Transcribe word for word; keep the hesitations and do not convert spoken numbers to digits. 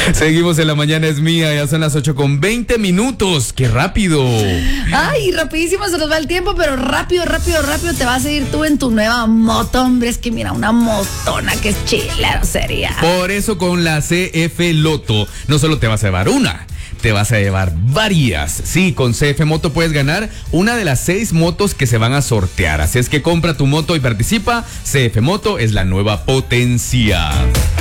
Seguimos en La Mañana Es Mía, ya son las ocho con veinte minutos. ¡Qué rápido! Ay, rapidísimo se nos va el tiempo, pero rápido, rápido, rápido te vas a ir tú en tu nueva moto, hombre. Es que mira, una motona que es chilero sería. Por eso con la C F Loto, no solo te vas a llevar una, te vas a llevar varias. Sí, con C F Moto puedes ganar una de las seis motos que se van a sortear. Así es que compra tu moto y participa. C F Moto es la nueva potencia.